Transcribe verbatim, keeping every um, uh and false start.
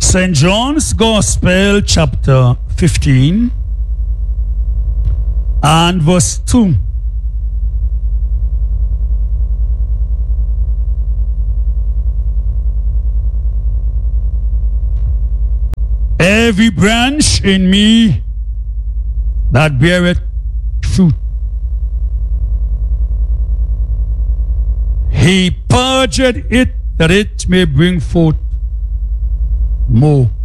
Saint John's Gospel, chapter fifteen, and verse two. Every branch in me that beareth fruit, he purged it that it may bring forth more.